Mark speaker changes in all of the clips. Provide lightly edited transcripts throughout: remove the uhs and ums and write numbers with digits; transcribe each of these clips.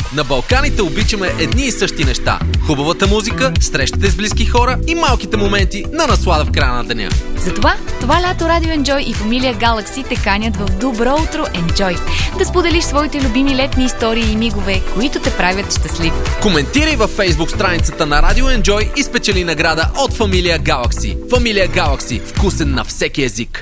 Speaker 1: На Балканите обичаме едни и същи неща. Хубавата музика, срещите с близки хора и малките моменти на наслада в края на деня.
Speaker 2: Затова това лято Радио Enjoy и фамилия Galaxy те канят в Добро утро Enjoy. Да споделиш своите любими летни истории и мигове, които те правят щастлив.
Speaker 1: Коментирай във Facebook страницата на Радио Enjoy и спечели награда от фамилия Galaxy. Фамилия Galaxy. Вкусен на всеки език.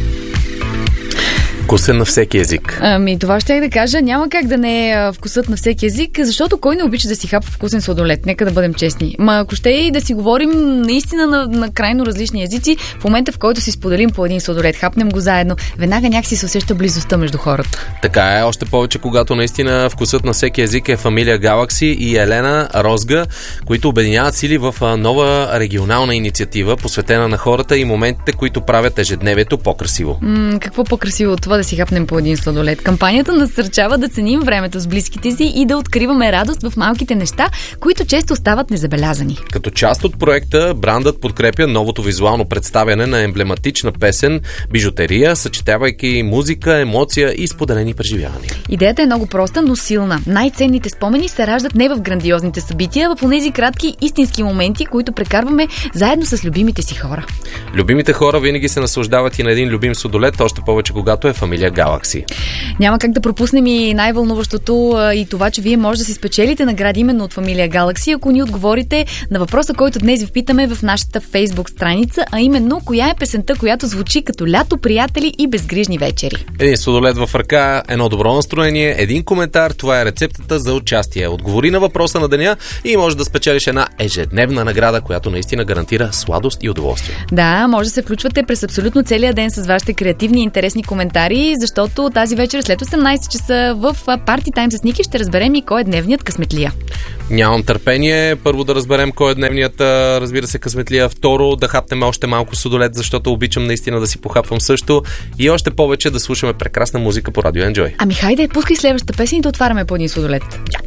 Speaker 3: Вкусен на всеки език.
Speaker 2: Това ще да кажа, няма как да не е вкусът на всеки език, защото кой не обича да си хапва вкусен сладолед? Нека да бъдем честни. Ако ще и да си говорим наистина на крайно различни езици, в момента в който си споделим по един сладолед, хапнем го заедно, веднага някакси се усеща близостта между хората.
Speaker 3: Така е, още повече, когато наистина вкусът на всеки език е фамилия Galaxy и Елена Розга, които обединяват сили в нова регионална инициатива, посветена на хората и моментите, които правят ежедневието по-красиво.
Speaker 2: Какво по-красиво от това да си хапнем по един сладолед? Кампанията насърчава да ценим времето с близките си и да откриваме радост в малките неща, които често остават незабелязани.
Speaker 3: Като част от проекта, брандът подкрепя новото визуално представяне на емблематична песен бижутерия, съчетавайки музика, емоция и споделени преживявания.
Speaker 2: Идеята е много проста, но силна. Най-ценните спомени се раждат не в грандиозните събития, в онези кратки истински моменти, които прекарваме заедно с любимите си хора.
Speaker 3: Любимите хора винаги се наслаждават и на един любим сладолед, още повече когато е фамилия Galaxy.
Speaker 2: Няма как да пропуснем и най-вълнуващото и това, че вие може да си спечелите награди именно от фамилия Galaxy, ако ни отговорите на въпроса, който днес ви питаме в нашата Facebook страница, а именно коя е песента, която звучи като лято, приятели и безгрижни вечери.
Speaker 3: Един сладолед в ръка, едно добро настроение, един коментар, това е рецептата за участие. Отговори на въпроса на деня и може да спечелиш една ежедневна награда, която наистина гарантира сладост и удоволствие.
Speaker 2: Да, може да се включвате през абсолютно целия ден с вашите креативни и интересни коментари, защото тази вечер след 18 часа в Party Time с Ники ще разберем и кой е дневният късметлия.
Speaker 3: Нямам търпение. Първо да разберем кой е дневният, разбира се, късметлия. Второ, да хапнем още малко сладолед, защото обичам наистина да си похапвам също. И още повече да слушаме прекрасна музика по Радио Enjoy.
Speaker 2: Хайде, пускай следващата песен и да отваряме по един сладолед.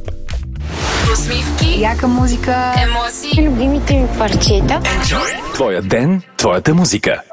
Speaker 4: Усмивки, яка музика, емоции, любимите ми парчета.
Speaker 5: Enjoy. Твоя ден, твоята музика.